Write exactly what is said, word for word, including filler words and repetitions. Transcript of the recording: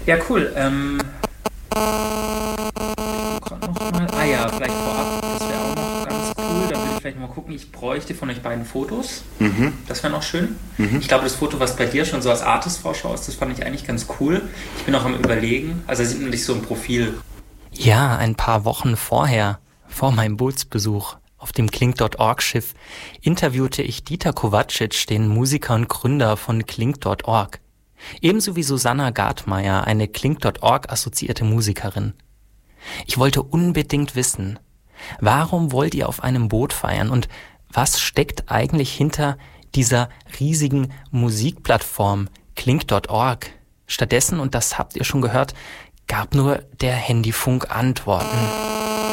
Ja, cool. Ähm, ich guck grad noch mal. Ah ja, vielleicht vorab, das wäre auch noch ganz cool. Da würde ich vielleicht mal gucken. Ich bräuchte von euch beiden Fotos. Mhm. Das wäre noch schön. Mhm. Ich glaube, das Foto, was bei dir schon so als Artist-Vorschau ist, das fand ich eigentlich ganz cool. Ich bin auch am Überlegen. Also da sieht man dich so im Profil. Ja, ein paar Wochen vorher, vor meinem Bootsbesuch auf dem Klink Punkt org Schiff, interviewte ich Dieter Kovacic, den Musiker und Gründer von Klink Punkt org. Ebenso wie Susanna Gartmeier, eine Klink Punkt org assoziierte Musikerin. Ich wollte unbedingt wissen, warum wollt ihr auf einem Boot feiern und was steckt eigentlich hinter dieser riesigen Musikplattform Klink Punkt org? Stattdessen, und das habt ihr schon gehört, gab nur der Handyfunk Antworten.